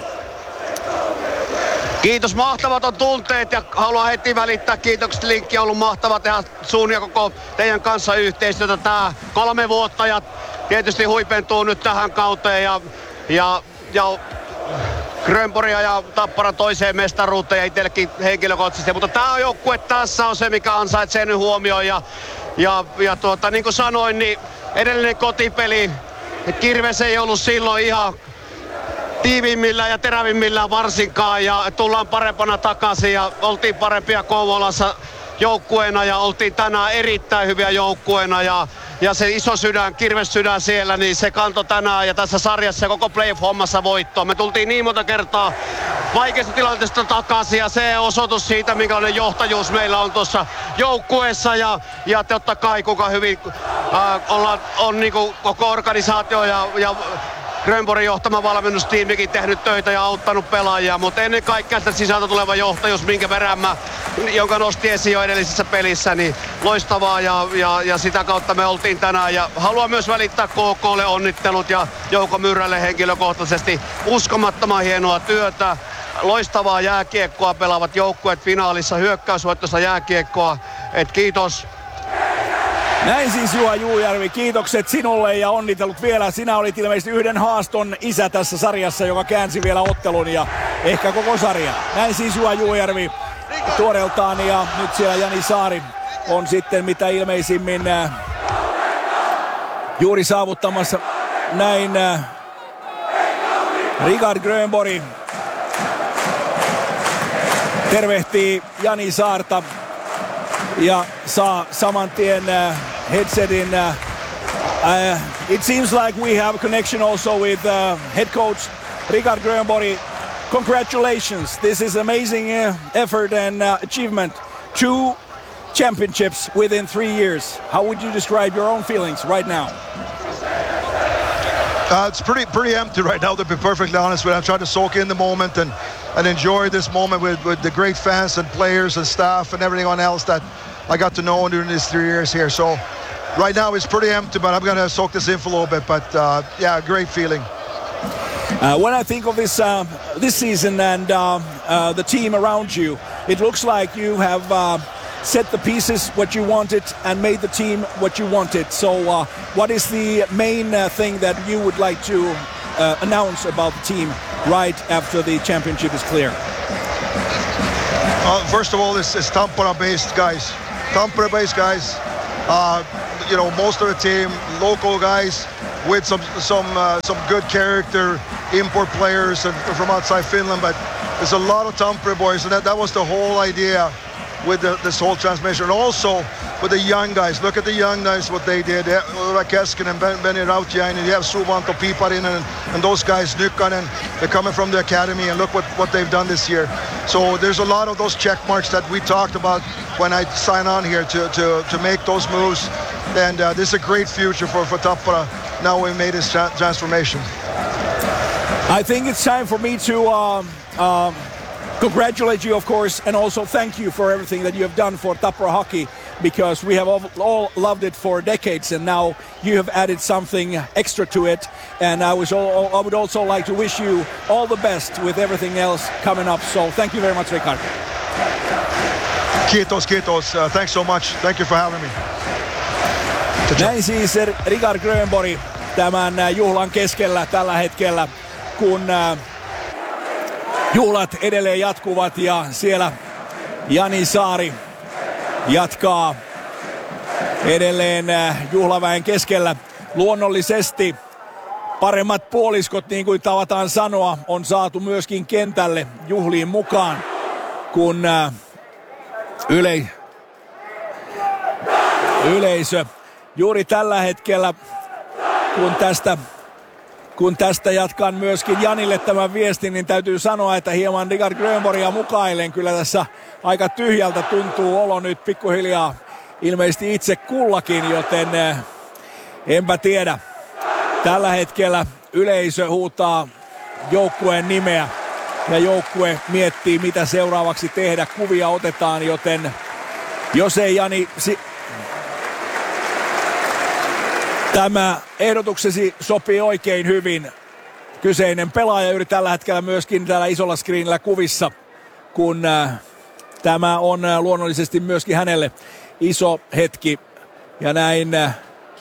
Kiitos, mahtavat on tunteet ja haluan heti välittää kiitokset. Linkki on ollut mahtava tehdä sun ja koko teidän kanssa yhteistyötä. Tää kolme vuotta ja tietysti huipentuu nyt tähän kauteen ja, ja, ja Grönborgia ja Tappara toiseen mestaruuteen ja itsellekin henkilökohtaisesti. Mutta tämä joukkue tässä on se, mikä ansaitsee nyt huomioon. Ja, ja, ja tuota, niin kuin sanoin, niin edellinen kotipeli, että Kirves ei ollut silloin ihan tiiviimmillään ja terävimmillään varsinkaan. Ja tullaan parempana takaisin ja oltiin parempia Kouvolassa joukkueena ja oltiin tänään erittäin hyviä joukkueena. Ja, ja se iso sydän, Kirves sydän siellä, niin se kantoi tänään ja tässä sarjassa ja koko playoff-hommassa voittoon. Me tultiin niin monta kertaa vaikeasta tilanteesta takaisin ja se osoitus siitä, minkälainen johtajuus meillä on tuossa joukkueessa. Ja, ja totta kai kuinka hyvin äh, ollaan, on niinku koko organisaatio ja, ja Grönborgin johtama valmennustiimikin tehnyt töitä ja auttanut pelaajia, mutta ennen kaikkea sitä sisältä tuleva johtajuus, minkä verran mä, jonka nosti esiin jo edellisessä pelissä, niin loistavaa ja, ja, ja sitä kautta me oltiin tänään. Ja haluan myös välittää K K:lle onnittelut ja Jouko Myrrälle henkilökohtaisesti uskomattoman hienoa työtä. Loistavaa jääkiekkoa pelaavat joukkueet finaalissa, hyökkäysvoittoista jääkiekkoa. Et kiitos. Näin siis Juha Juujärvi, kiitokset sinulle ja onnitellut vielä. Sinä olit ilmeisesti yhden haaston isä tässä sarjassa, joka käänsi vielä ottelun ja ehkä koko sarja. Näin siis Juha Juujärvi tuoreeltaan ja nyt siellä Jani Saari on sitten mitä ilmeisimmin äh, juuri saavuttamassa näin äh, Richard Grönborg tervehtii Jani Saarta ja saa saman tien uh, headsetin. Uh, uh, it seems like we have a connection also with uh, head coach Richard Grönborg. Congratulations, this is amazing uh, effort and uh, achievement. Two championships within three years. How would you describe your own feelings right now? Uh, it's pretty pretty empty right now, to be perfectly honest with you. I'm trying to soak in the moment and, and enjoy this moment with, with the great fans and players and staff and everyone else that I got to know during these three years here. So right now it's pretty empty, but I'm going to soak this in for a little bit. But uh, yeah, great feeling. Uh, when I think of this uh, this season and uh, uh, the team around you, it looks like you have uh, set the pieces what you wanted and made the team what you wanted. So uh, what is the main uh, thing that you would like to uh, announce about the team right after the championship is clear? Uh, first of all, it's, it's Tampere-based guys. Tampere-based guys. Uh, you know, most of the team, local guys with some some uh, some good character, import players and from outside Finland. But there's a lot of Tampere boys, and that, that was the whole idea with the, this whole transmission. And also with the young guys. Look at the young guys, what they did. Ura Keskinen, Benny Rautiainen, you have Suvanto Piiparinen, and, and those guys, Nykkanen, they're coming from the academy, and look what, what they've done this year. So there's a lot of those check marks that we talked about when I signed on here to, to, to make those moves. And uh, this is a great future for, for Tappara. Now we made this tra- transformation. I think it's time for me to um, um, congratulate you, of course, and also thank you for everything that you have done for Tappara Hockey, because we have all, all loved it for decades, and now you have added something extra to it. And I, was all, I would also like to wish you all the best with everything else coming up. So thank you very much, Rickard. Kiitos, kiitos. Uh, thanks so much. Thank you for having me. Näin siis Rickard Grönborg tämän juhlan keskellä tällä hetkellä, kun juhlat edelleen jatkuvat ja siellä Jani Saari jatkaa edelleen juhlaväen keskellä. Luonnollisesti paremmat puoliskot, niin kuin tavataan sanoa, on saatu myöskin kentälle juhliin mukaan, kun yle... yleisö juuri tällä hetkellä, kun tästä, kun tästä jatkan myöskin Janille tämän viestin, niin täytyy sanoa, että hieman Rickard Grönborgia mukailen. Kyllä tässä aika tyhjältä tuntuu olo nyt pikkuhiljaa ilmeisesti itse kullakin, joten enpä tiedä. Tällä hetkellä yleisö huutaa joukkueen nimeä ja joukkue miettii, mitä seuraavaksi tehdä. Kuvia otetaan, joten jos ei Jani... Si- Tämä ehdotuksesi sopii oikein hyvin. Kyseinen pelaaja yuri tällä hetkellä myöskin täällä isolla screenillä kuvissa, kun äh, tämä on äh, luonnollisesti myöskin hänelle iso hetki. Ja näin äh,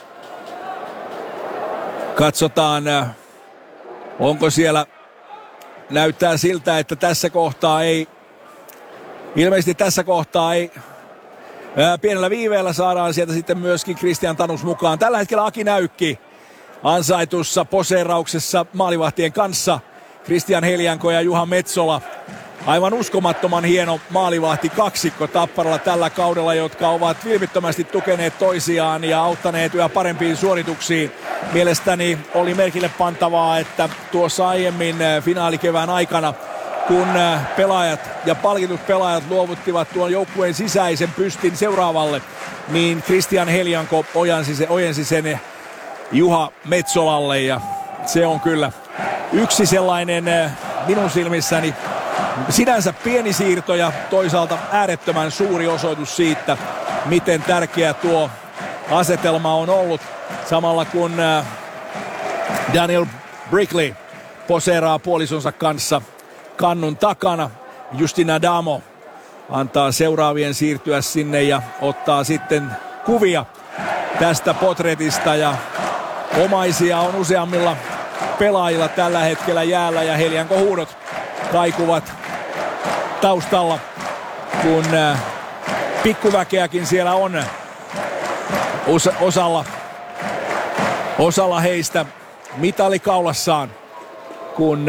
katsotaan, äh, onko siellä, näyttää siltä, että tässä kohtaa ei, ilmeisesti tässä kohtaa ei, pienellä viiveellä saadaan sieltä sitten myöskin Kristian Tanus mukaan. Tällä hetkellä Aki Näykki ansaitussa poseerauksessa maalivahtien kanssa. Kristian Helianko ja Juha Metsola. Aivan uskomattoman hieno maalivahti kaksikko Tapparalla tällä kaudella, jotka ovat vilpittömästi tukeneet toisiaan ja auttaneet yhä parempiin suorituksiin. Mielestäni oli merkille pantavaa, että tuossa aiemmin finaalikevään aikana, kun pelaajat ja palkitut pelaajat luovuttivat tuon joukkueen sisäisen pystin seuraavalle, niin Kristian Helianko ojensi sen, ojensi sen Juha Metsolalle, ja se on kyllä yksi sellainen minun silmissäni sinänsä pieni siirto ja toisaalta äärettömän suuri osoitus siitä, miten tärkeä tuo asetelma on ollut, samalla kun Daniel Brickley poseeraa puolisonsa kanssa kannun takana. Justin Adamo antaa seuraavien siirtyä sinne ja ottaa sitten kuvia tästä potretista, ja omaisia on useammilla pelaajilla tällä hetkellä jäällä, ja Helianko huudot kaikuvat taustalla, kun pikkuväkeäkin siellä on Os- osalla, osalla heistä mitali kaulassaan, kun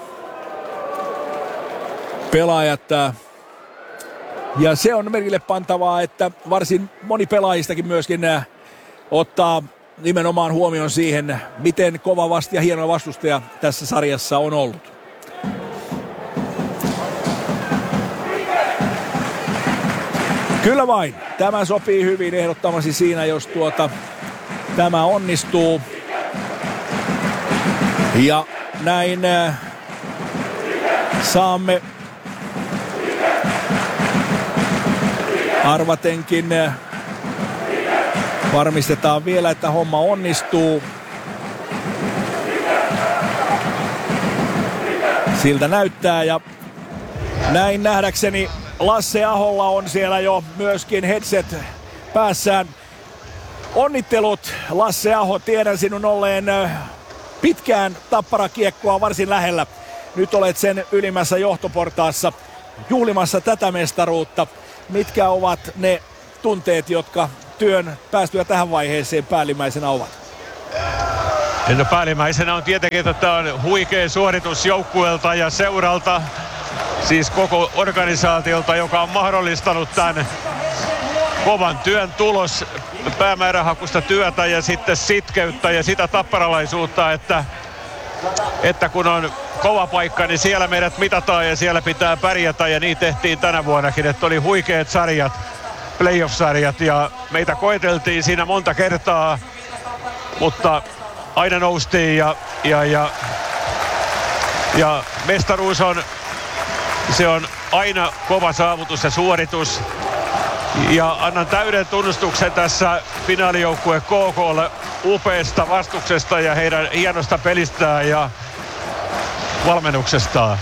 pelaajat, ja se on merkille pantavaa, että varsin moni pelaajistakin myöskin ottaa nimenomaan huomioon siihen, miten kova vast ja hieno vastustaja tässä sarjassa on ollut. Kyllä vain, tämä sopii hyvin ehdottomasti siinä, jos tuota, tämä onnistuu. Ja näin äh, saamme arvatenkin, äh, varmistetaan vielä, että homma onnistuu. Siltä näyttää, ja näin nähdäkseni Lasse Aholla on siellä jo myöskin headset päässään. Onnittelut Lasse Aho, tiedän sinun olleen pitkään Tappara-kiekkoa varsin lähellä. nyt olet sen ylimmässä johtoportaassa juhlimassa tätä mestaruutta. Mitkä ovat ne tunteet, jotka työn päästyä tähän vaiheeseen päällimmäisenä ovat? No päällimmäisenä on tietenkin, että tämä on huikea suoritus joukkueelta ja seuralta, siis koko organisaatiolta, joka on mahdollistanut tämän kovan työn tulos, päämäärähakusta työtä ja sitten sitkeyttä ja sitä tapparalaisuutta, että, että kun on kova paikka, niin siellä meidät mitataan ja siellä pitää pärjätä ja niin tehtiin tänä vuonnakin, että oli huikeat sarjat, playoff-sarjat ja meitä koeteltiin siinä monta kertaa, mutta aina noustiin ja, ja, ja, ja mestaruus on, se on aina kova saavutus ja suoritus. Ja annan täyden tunnustuksen tässä finaalijoukkue K K:lle upeasta vastuksesta ja heidän hienosta pelistään ja valmennuksestaan.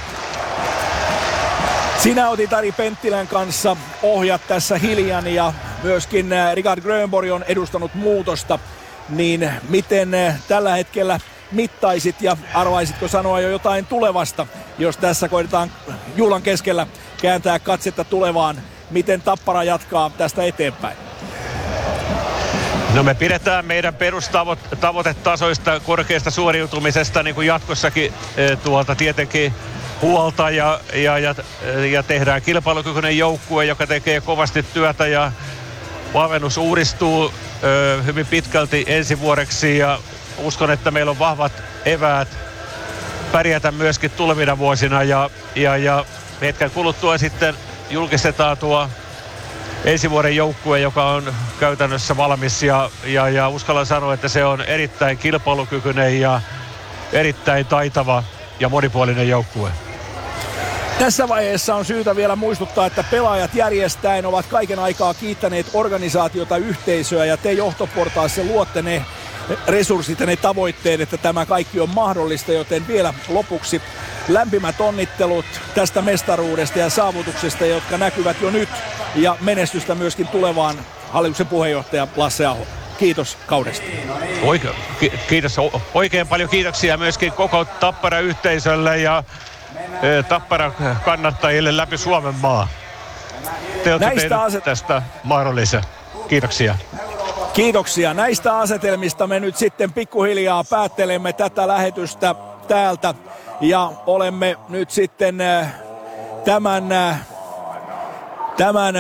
Sinä otit Ari Penttilän kanssa ohjat tässä hiljan ja myöskin Richard Grönborg on edustanut muutosta. Niin miten tällä hetkellä mittaisit ja arvaisitko sanoa jo jotain tulevasta, jos tässä koitetaan juhlan keskellä kääntää katsetta tulevaan? Miten Tappara jatkaa tästä eteenpäin? No me pidetään meidän perustavoitetasoista korkeasta suoriutumisesta niin kuin jatkossakin tuolta tietenkin huolta ja, ja, ja, ja tehdään kilpailukykyinen joukkue, joka tekee kovasti työtä ja valmennus uudistuu ö, hyvin pitkälti ensi vuodeksi ja uskon, että meillä on vahvat eväät pärjätä myöskin tulevina vuosina ja, ja, ja hetken kuluttua sitten julkistetaan tuo ensi vuoden joukkue, joka on käytännössä valmis ja, ja, ja uskallan sanoa, että se on erittäin kilpailukykyinen ja erittäin taitava ja monipuolinen joukkue. Tässä vaiheessa on syytä vielä muistuttaa, että pelaajat järjestäen ovat kaiken aikaa kiittäneet organisaatiota, yhteisöä ja te johtoportaassa luotte ne resurssit ja ne tavoitteet, että tämä kaikki on mahdollista, joten vielä lopuksi lämpimät onnittelut tästä mestaruudesta ja saavutuksesta, jotka näkyvät jo nyt ja menestystä myöskin tulevaan hallituksen puheenjohtaja Lasse Aho. Kiitos kaudesta. Oike, ki, kiitos. Oikein paljon kiitoksia myöskin koko Tappara-yhteisölle ja e, Tappara-kannattajille läpi Suomen maa. Te olette tehneet aset... tästä mahdollisen. Kiitoksia. Kiitoksia. Näistä asetelmista me nyt sitten pikkuhiljaa päättelemme tätä lähetystä täältä. Ja olemme nyt sitten äh, tämän, äh, tämän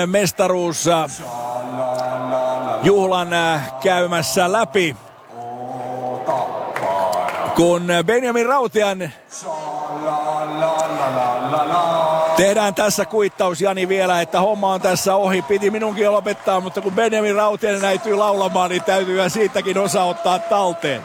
mestaruusjuhlan äh, käymässä läpi. Kun Benjamin Rautian tehdään tässä kuittaus, Jani, vielä, että homma on tässä ohi. Piti minunkin jo lopettaa, mutta kun Benjamin Rautian näytyy laulamaan, niin täytyy siitäkin osa ottaa talteen.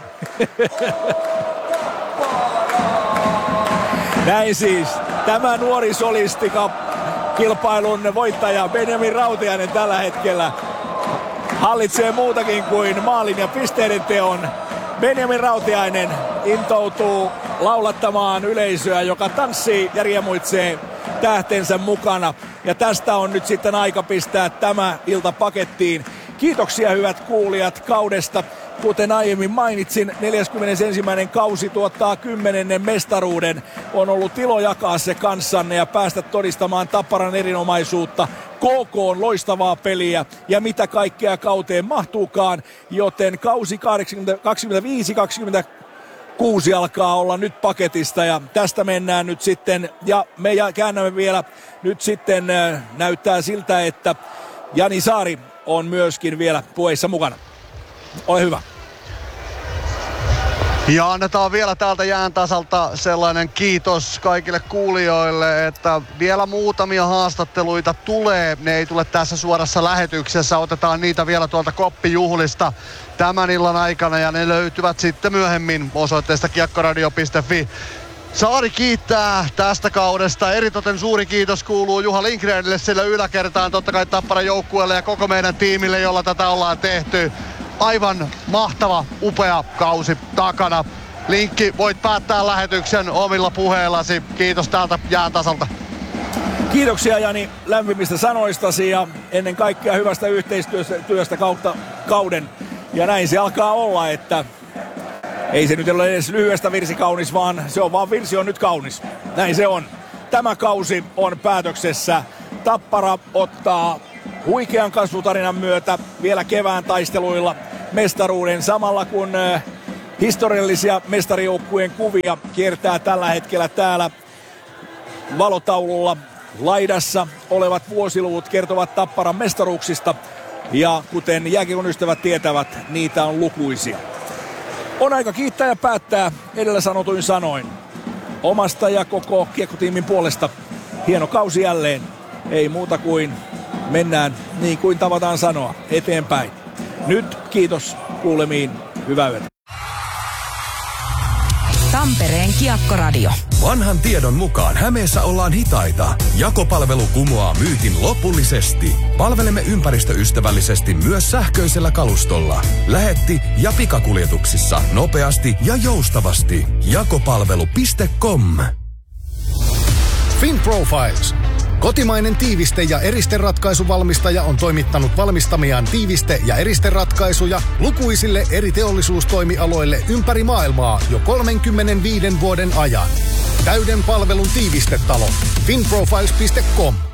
Näin siis. Tämä nuori solistika kilpailun voittaja Benjamin Rautiainen tällä hetkellä hallitsee muutakin kuin maalin ja pisteiden teon. Benjamin Rautiainen intoutuu laulattamaan yleisöä, joka tanssii ja riemuitsee tähtensä mukana. Ja tästä on nyt sitten aika pistää tämä ilta pakettiin. Kiitoksia hyvät kuulijat kaudesta. Kuten aiemmin mainitsin, neljäskymmenesensimmäinen kausi tuottaa kymmenennen mestaruuden. On ollut ilo jakaa se kanssanne ja päästä todistamaan Tapparan erinomaisuutta, K K:n loistavaa peliä ja mitä kaikkea kauteen mahtuukaan. Joten kausi kaksikymmentäviisi kaksikymmentäkuusi alkaa olla nyt paketista ja tästä mennään nyt sitten. Ja me käännämme vielä nyt sitten, näyttää siltä, että Jani Saari on myöskin vielä puheissa mukana. Ole hyvä. Ja annetaan vielä täältä jään tasalta sellainen kiitos kaikille kuulijoille, että vielä muutamia haastatteluita tulee. Ne ei tule tässä suorassa lähetyksessä. Otetaan niitä vielä tuolta koppijuhlista tämän illan aikana ja ne löytyvät sitten myöhemmin osoitteesta kiekkoradio piste fi. Saari kiittää tästä kaudesta. Eritoten suuri kiitos kuuluu Juha Lindgrenille sillä yläkertaan, totta kai Tapparan joukkueelle ja koko meidän tiimille, jolla tätä ollaan tehty. Aivan mahtava, upea kausi takana. Linkki, voit päättää lähetyksen omilla puheillasi. Kiitos täältä jään tasalta. Kiitoksia Jani lämpimistä sanoistasi ja ennen kaikkea hyvästä yhteistyöstä kautta kauden. Ja näin se alkaa olla, että Ei se nyt ole edes lyhyestä virsi kaunis, vaan se on vaan virsi on nyt kaunis. Näin se on. Tämä kausi on päätöksessä. Tappara ottaa huikean kasvutarinan myötä vielä kevään taisteluilla mestaruuden samalla kun historiallisia mestarijoukkueen kuvia kiertää tällä hetkellä täällä valotaululla. Laidassa olevat vuosiluvut kertovat Tapparan mestaruuksista ja kuten jääkiekon ystävät tietävät, niitä on lukuisia. On aika kiittää ja päättää edellä sanotuin sanoin. Omasta ja koko kiekkotiimin puolesta hieno kausi jälleen. Ei muuta kuin mennään niin kuin tavataan sanoa eteenpäin. Nyt kiitos kuulemiin. Hyvää yötä. Tampereen Kiekkoradio. Vanhan tiedon mukaan Hämeessä ollaan hitaita. Jakopalvelu kumoaa myytin lopullisesti. Palvelemme ympäristöystävällisesti myös sähköisellä kalustolla. Lähetti ja pikakuljetuksissa nopeasti ja joustavasti. Jakopalvelu piste com. FinProfiles. Kotimainen tiiviste- ja eristeratkaisuvalmistaja on toimittanut valmistamiaan tiiviste- ja eristeratkaisuja lukuisille eri teollisuustoimialoille ympäri maailmaa jo kolmekymmentäviisi vuoden ajan. Täyden palvelun tiivistetalo. finprofiles piste com.